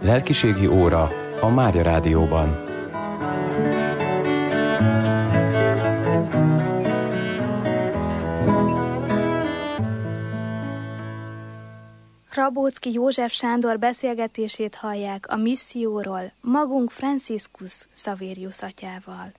Lelkiségi óra a Mária Rádióban. Rabóczki József Sándor beszélgetését hallják a misszióról magunk Franciscus Xavérius atyával.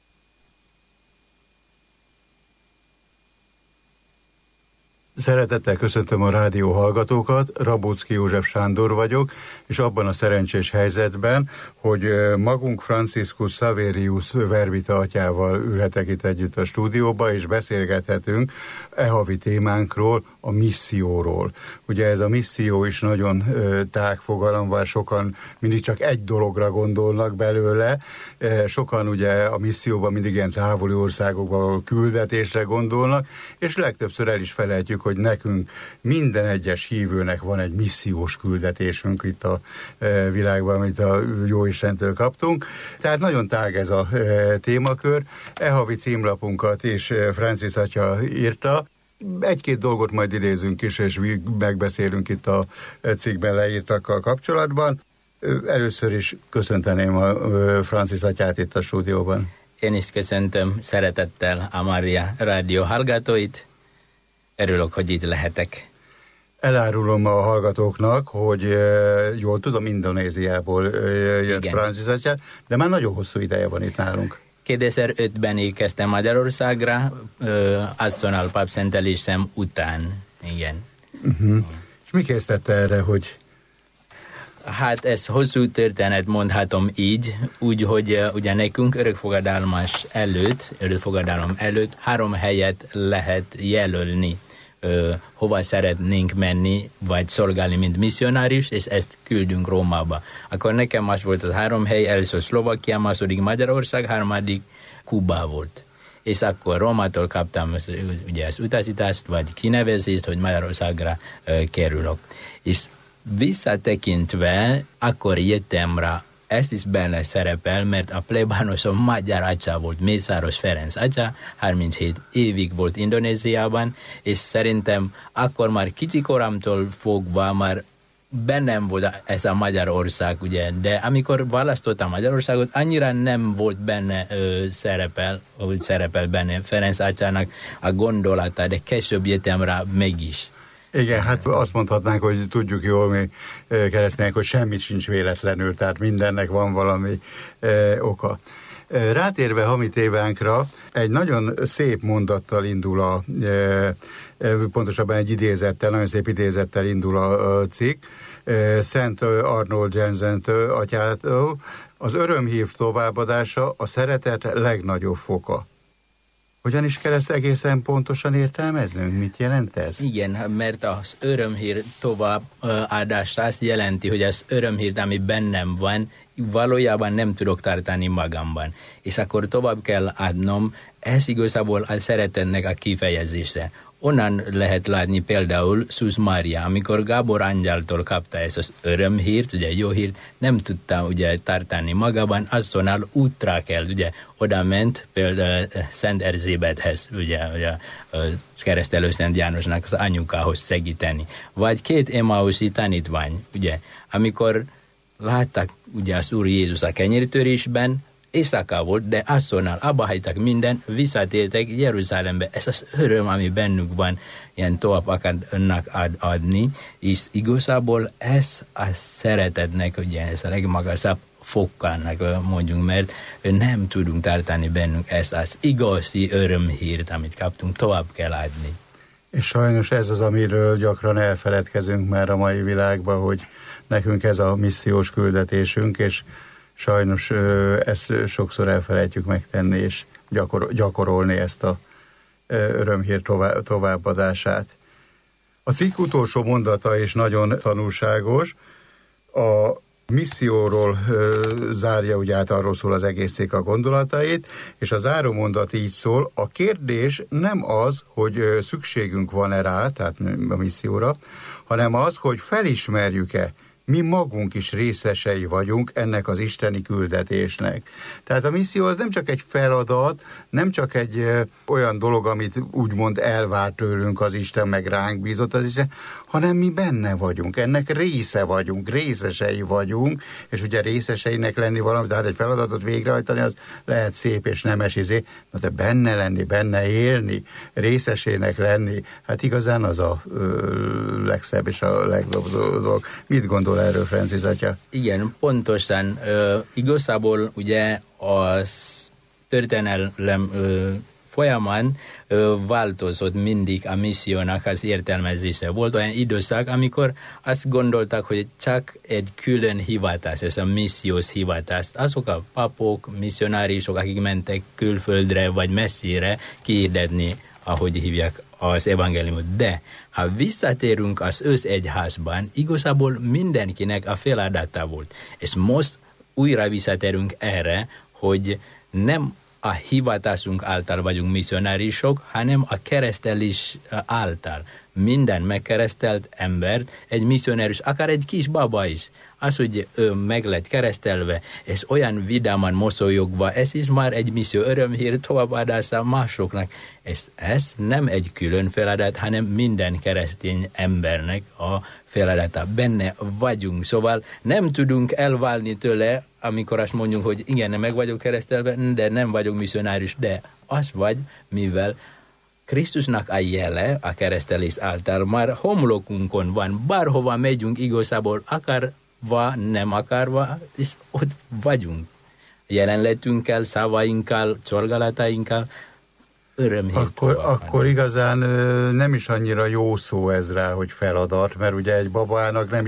Szeretettel köszöntöm a rádió hallgatókat, Rabóczki József Sándor vagyok, és abban a szerencsés helyzetben, hogy magunk Franciscus Xavérius Verbita atyával ülhetek itt együtt a stúdióba, és beszélgethetünk havi témánkról, a misszióról. Ugye ez a misszió is nagyon tág fogalom, bár sokan mindig csak egy dologra gondolnak belőle. Sokan ugye a misszióban mindig ilyen távoli országokban küldetésre gondolnak, és legtöbbször el is felejtjük, hogy nekünk minden egyes hívőnek van egy missziós küldetésünk itt a világban, amit a Jóistentől kaptunk. Tehát nagyon tág ez a témakör. Havi címlapunkat is Francis atya írta. Egy-két dolgot majd idézünk is, és megbeszélünk itt a cikkben leírtakkal kapcsolatban. Először is köszönteném a Francis atyát itt a stúdióban. Én is köszöntöm szeretettel a Mária Rádió hallgatóit. Örülök, hogy itt lehetek. Elárulom a hallgatóknak, hogy jól tudom, Indonéziából jött Francis atya, de már nagyon hosszú ideje van itt nálunk. 2005-ben érkeztem Magyarországra, azonnal papszentelésem után. Igen. És mi készítette erre, hogy... Hát ez hosszú történet, mondhatom így, úgy, hogy ugye nekünk örökfogadalom előtt 3 helyet lehet jelölni, hova szeretnénk menni, vagy szolgálni, mint misszionárius, és ezt küldünk Rómába. Akkor nekem az volt az 3 hely, először Szlovákia, második Magyarország, harmadik Kuba volt. És akkor Rómától kaptam ugye az utasítást, vagy kinevezést, hogy Magyarországra kerülök. És visszatekintve, akkor jöttem rá, ez is benne szerepel, mert a plébánosom magyar atya volt, Mészáros Ferenc atya, 37 évig volt Indonéziában, és szerintem akkor már kicsikoromtól fogva már bennem volt ez a Magyarország, ugye, de amikor választottam Magyarországot, annyira nem volt benne szerepel benne Ferenc atyának a gondolata, de később jöttem rá mégis. Igen, hát azt mondhatnánk, hogy tudjuk jól mi keresztények, hogy semmit sincs véletlenül, tehát mindennek van valami oka. Rátérve havi témánkra, egy nagyon szép mondattal indul pontosabban egy idézettel, nagyon szép idézettel indul a cikk, Szent Arnold Jensen-től atyától, az örömhír továbbadása a szeretet legnagyobb foka. Hogyan is kell ezt egészen pontosan értelmeznünk? Mit jelent ez? Igen, mert az örömhír továbbadása azt jelenti, hogy az örömhír, ami bennem van, valójában nem tudok tartani magamban. És akkor tovább kell adnom, ez igazából a szeretetnek a kifejezése. Onnan lehet látni például Szűz Mária, amikor Gábor angyaltól kapta ezt az örömhírt, ugye jó hírt, nem tudta ugye tartani magában, azonnal útra kell, ugye oda ment például Szent Erzsébethez, ugye keresztelő Szent Jánosnak az anyukához segíteni. Vagy 2 Emmauszi tanítvány, ugye, amikor láttak ugye az Úr Jézus a kenyértörésben, éjszaka volt, de azonnal abba hagytak minden, visszatértek Jeruzsálembe. Ez az öröm, ami bennük van, ilyen tovább akarnak adni, és igazából ez a szeretetnek, ugye ez a legmagasabb fokának mondjuk, mert nem tudunk tartani bennünk ezt az igazi örömhírt, amit kaptunk, tovább kell adni. És sajnos ez az, amiről gyakran elfeledkezünk már a mai világban, hogy nekünk ez a missziós küldetésünk, és sajnos ezt sokszor elfelejtjük megtenni, és gyakorolni ezt a örömhír továbbadását. A cikk utolsó mondata is nagyon tanulságos. A misszióról zárja, ugye át arról szól az egész cikk a gondolatait, és a záró mondat így szól: a kérdés nem az, hogy szükségünk van-e rá, tehát a misszióra, hanem az, hogy felismerjük-e, mi magunk is részesei vagyunk ennek az isteni küldetésnek. Tehát a misszió az nem csak egy feladat, nem csak egy olyan dolog, amit úgymond elvár tőlünk az Isten, meg ránk bízott az Isten, hanem mi benne vagyunk, ennek része vagyunk, részesei vagyunk, és ugye részeseinek lenni valami, tehát egy feladatot végrehajtani, az lehet szép és nemes de benne lenni, benne élni, részesének lenni, hát igazán az a legszebb és a legjobb dolog. Mit gondol erről, Francis atya? Igen, pontosan. Igazából ugye az történelem folyamán változott mindig a missziónak az értelmezése. Volt olyan időszak, amikor azt gondoltak, hogy csak egy külön hivatás, ez a missziós hivatás. Azok a papok, misszionárisok, akik mentek külföldre vagy messzire kihirdetni, ahogy hívják, az evangéliumot. De ha visszatérünk az összegyházban, igazából mindenkinek a feladata volt. És most újra visszatérünk erre, hogy nem a hivatásunk által vagyunk misszionárisok, hanem a keresztelés által. Minden megkeresztelt embert, egy misszionáris, akár egy kis baba is, az, hogy ő meg lett keresztelve, és olyan vidáman mosolyogva, ez is már egy misszió, örömhír továbbadása másoknak. És ez nem egy külön feladat, hanem minden keresztény embernek a feladata. Benne vagyunk, szóval nem tudunk elválni tőle, amikor azt mondjuk, hogy igen, meg vagyok keresztelve, de nem vagyok misszionáris, de az vagy, mivel Krisztusnak a jele, a keresztelés által már homlokunkon van, bárhova megyünk igazából, akarva, nem akarva, és ott vagyunk. Jelenletünkkel, szavainkkal, szolgálatainkkal, Akkor igazán nem is annyira jó szó ez rá, hogy feladat, mert ugye egy babának nem